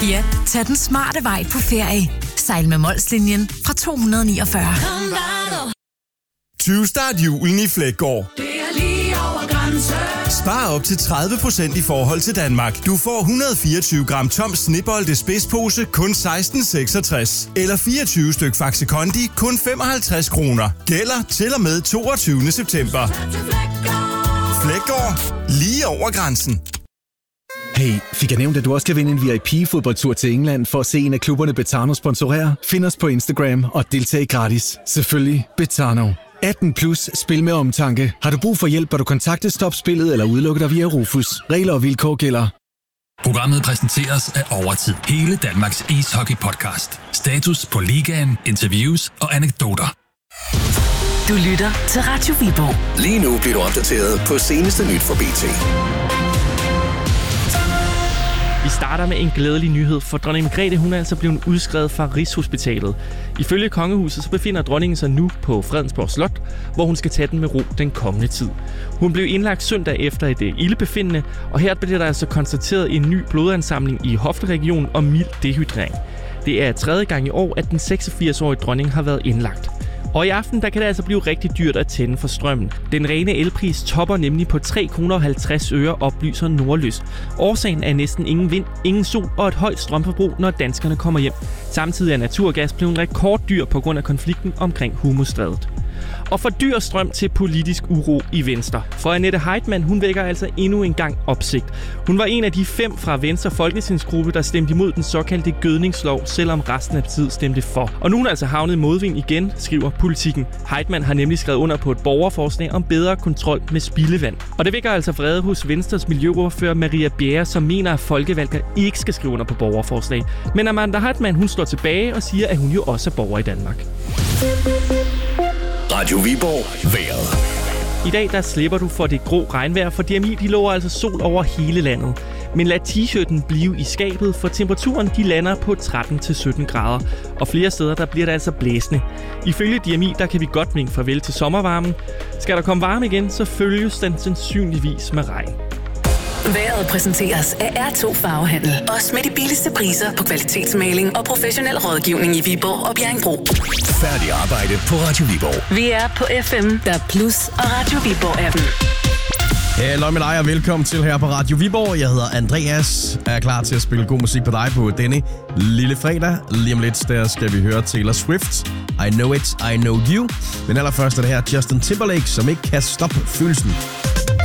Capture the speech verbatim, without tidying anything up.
Ja, tag den smarte vej på ferie. Sejl med Molslinjen fra to hundrede niogfyrre. tyve start julen i Fleggaard. Det er lige over grænsen. Spar op til tredive procent i forhold til Danmark. Du får et hundrede og fireogtyve gram tom Snebolde spidspose kun seksten seksogtres. Eller fireogtyve styk Faxe Kondi kun femoghalvtreds kroner. Gælder til og med toogtyvende september. Fleggaard. Lige over grænsen. Hey, fik jeg nævnt, at du også kan vinde en V I P-fodboldtur til England for at se en af klubberne Betano sponsorere? Find os på Instagram og deltag gratis. Selvfølgelig Betano. atten plus, spil med omtanke. Har du brug for hjælp, bør du kontakte Stop Spillet eller udelukke dig via Rufus. Regler og vilkår gælder. Programmet præsenteres af Overtid. Hele Danmarks ishockey-podcast. Status på ligaen, interviews og anekdoter. Du lytter til Radio Viborg. Lige nu bliver du opdateret på seneste nyt fra B T. Vi starter med en glædelig nyhed, for dronning Margrethe hun er altså blevet udskrevet fra Rigshospitalet. Ifølge kongehuset så befinder dronningen sig nu på Fredensborg Slot, hvor hun skal tage den med ro den kommende tid. Hun blev indlagt søndag efter et ildebefindende, og her blev der altså konstateret en ny blodansamling i hofteregionen og mild dehydrering. Det er tredje gang i år, at den seksogfirs-årige dronning har været indlagt. Og i aften der kan det altså blive rigtig dyrt at tænde for strømmen. Den rene elpris topper nemlig på tre kroner og halvtreds øre, oplyser Nordlys. Årsagen er næsten ingen vind, ingen sol og et højt strømforbrug, når danskerne kommer hjem. Samtidig er naturgas blevet rekorddyr på grund af konflikten omkring Hormuzstrædet. Og for dyr strøm til politisk uro i Venstre. For Annette Heitmann, hun vækker altså endnu en gang opsigt. Hun var en af de fem fra Venstre folketingsgruppe, der stemte imod den såkaldte gødningslov, selvom resten af tid stemte for. Og nu er hun altså havnet i modvind igen, skriver Politikken. Heitmann har nemlig skrevet under på et borgerforslag om bedre kontrol med spildevand. Og det vækker altså vrede hos Venstres miljøordfører Maria Bjerre, som mener, at folkevalgte ikke skal skrive under på borgerforslag. Men Amanda Heitmann, hun står tilbage og siger, at hun jo også er borger i Danmark. Radio Viborg. Vejret. I dag der slipper du for det grå regnvejr, for D M I de lover altså sol over hele landet. Men lad t-shirten blive i skabet, for temperaturen de lander på tretten til sytten grader. Og flere steder der bliver det altså blæsende. Ifølge D M I der kan vi godt vinke farvel til sommervarmen. Skal der komme varme igen, så følges den sandsynligvis med regn. Vejret præsenteres af R to Farvehandel. Også med de billigste priser på kvalitetsmaling og professionel rådgivning i Viborg og Bjerringbro. Færdig arbejde på Radio Viborg. Vi er på F M, der Plus og Radio Viborg-appen. Hallo med dig og velkommen til her på Radio Viborg. Jeg hedder Andreas. Jeg er klar til at spille god musik på dig på denne lille fredag. Lige om lidt der skal vi høre Taylor Swift. I Know It, I Know You. Men allerførst er det her Justin Timberlake, som ikke kan stoppe følelsen.